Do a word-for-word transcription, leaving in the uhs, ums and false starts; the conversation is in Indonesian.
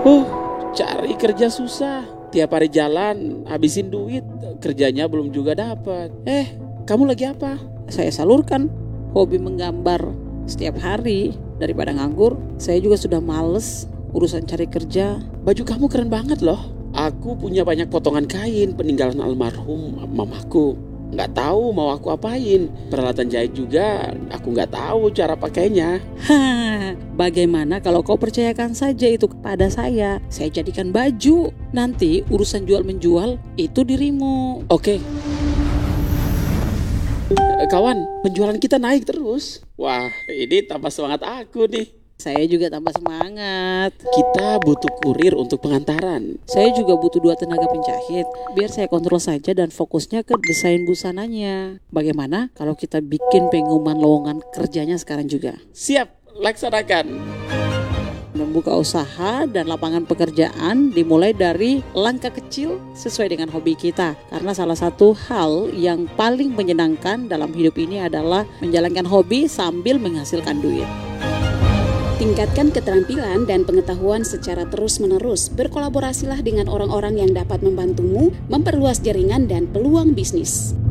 Huh, cari kerja susah. Tiap hari jalan, habisin duit, kerjanya belum juga dapat. Eh, kamu lagi apa? Saya salurkan hobi menggambar setiap hari. Daripada nganggur, saya juga sudah males urusan cari kerja. Baju kamu keren banget loh. Aku punya banyak potongan kain peninggalan almarhum mamaku. Nggak tahu mau aku apain. Peralatan jahit juga aku nggak tahu cara pakainya. Hah, bagaimana kalau kau percayakan saja itu kepada saya? Saya jadikan baju. Nanti urusan jual menjual itu dirimu. Oke. Kawan, penjualan kita naik terus. Wah, ini tambah semangat aku nih. Saya juga tambah semangat. Kita butuh kurir untuk pengantaran. Saya juga butuh dua tenaga penjahit. Biar saya kontrol saja dan fokusnya ke desain busananya. Bagaimana kalau kita bikin pengumuman lowongan kerjanya sekarang juga? Siap, laksanakan. Membuka usaha dan lapangan pekerjaan dimulai dari langkah kecil sesuai dengan hobi kita. Karena salah satu hal yang paling menyenangkan dalam hidup ini adalah menjalankan hobi sambil menghasilkan duit. Tingkatkan keterampilan dan pengetahuan secara terus-menerus. Berkolaborasilah dengan orang-orang yang dapat membantumu memperluas jaringan dan peluang bisnis.